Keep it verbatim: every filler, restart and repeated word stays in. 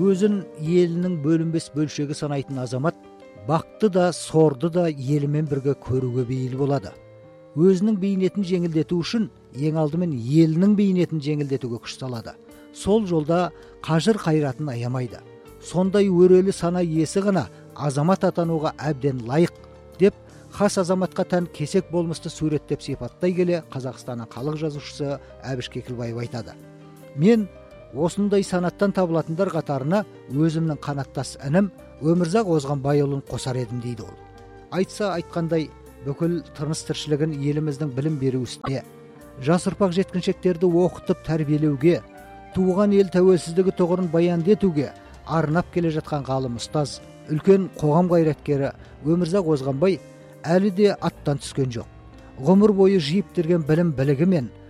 өзін елінің бөлінбес бөлшегі санайтын азамат бақты да сорды да елімен бірге көруге бейіл болады. Өзінің бейнетін жеңілдету үшін ең алдымен елінің бейнетін жеңілдетуге күш салады. Сол жолда қажыр қайратын аямайды. Сондай өрелі сана иесі ғана азамат атануға әбден лайық деп хас азаматқа тән кесек болмысты суреттеп сипаттай келе Қазақстанның халық жазушысы Әбіш Кекілбаев айтады. Мен осындай санаттан табылатындар қатарына өзімнің қанаттас інім Өмірзақ Озғанбайұлын қосар едім дейді ол. Айтса айтқандай бүкіл тыныс тіршілігін еліміздің білім беру ісіне, жас ұрпақ жеткіншектерді оқытып тәрбиелеуге, туған ел тәуелсіздігі тұғырын баянды етуге арнап келе жатқан ғалым ұстаз, үлкен қоғам қайраткері Өмірзақ Озғанбай әлі де аттан түскен жоқ. Ғұмыр бойы жиып терген білім білігі мен